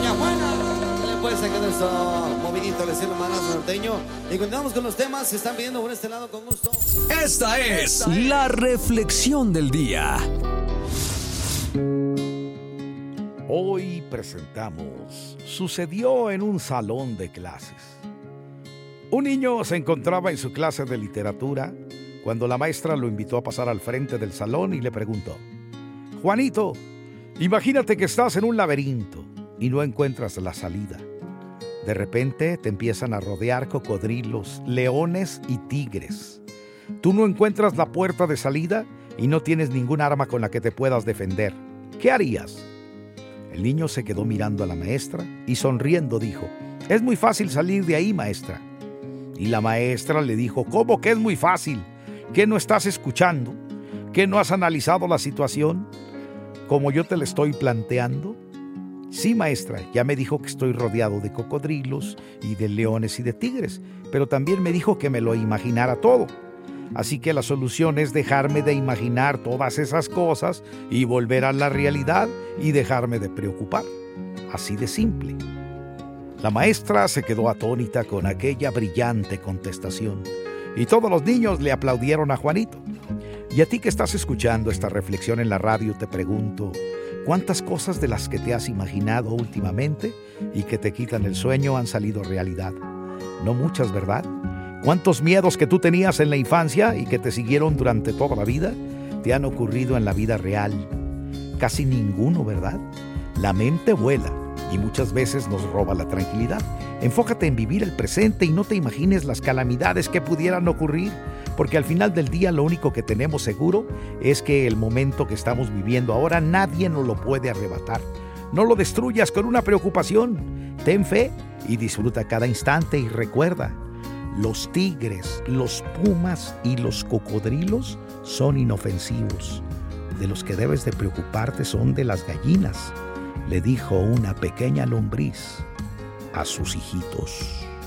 Doña Juana. Le puede sacar nuestro movidito, le sirve manazo norteño. Y continuamos con los temas. Se están pidiendo por este lado con gusto. Esta es la reflexión del día. Hoy presentamos Sucedió en un salón de clases. Un niño se encontraba en su clase de literatura cuando la maestra lo invitó a pasar al frente del salón y le preguntó: Juanito, imagínate que estás en un laberinto y no encuentras la salida. De repente te empiezan a rodear cocodrilos, leones y tigres. Tú no encuentras la puerta de salida y no tienes ningún arma con la que te puedas defender. ¿Qué harías? El niño se quedó mirando a la maestra y sonriendo dijo: Es muy fácil salir de ahí, maestra. Y la maestra le dijo: ¿Cómo que es muy fácil? ¿Qué no estás escuchando? ¿Qué no has analizado la situación como yo te la estoy planteando? Sí, maestra, ya me dijo que estoy rodeado de cocodrilos y de leones y de tigres, pero también me dijo que me lo imaginara todo. Así que la solución es dejarme de imaginar todas esas cosas y volver a la realidad y dejarme de preocupar. Así de simple. La maestra se quedó atónita con aquella brillante contestación y todos los niños le aplaudieron a Juanito. Y a ti que estás escuchando esta reflexión en la radio te pregunto: ¿cuántas cosas de las que te has imaginado últimamente y que te quitan el sueño han salido realidad? No muchas, ¿verdad? ¿Cuántos miedos que tú tenías en la infancia y que te siguieron durante toda la vida te han ocurrido en la vida real? Casi ninguno, ¿verdad? La mente vuela y muchas veces nos roba la tranquilidad. Enfócate en vivir el presente y no te imagines las calamidades que pudieran ocurrir, porque al final del día lo único que tenemos seguro es que el momento que estamos viviendo ahora nadie nos lo puede arrebatar. No lo destruyas con una preocupación. Ten fe y disfruta cada instante y recuerda: los tigres, los pumas y los cocodrilos son inofensivos. De los que debes de preocuparte son de las gallinas, le dijo una pequeña lombriz a sus hijitos.